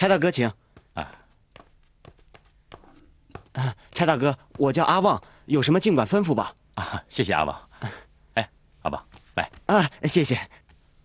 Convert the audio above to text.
柴大哥，请。柴大哥，我叫阿旺，有什么尽管吩咐吧。 谢谢阿旺。哎，阿旺，来。 谢谢。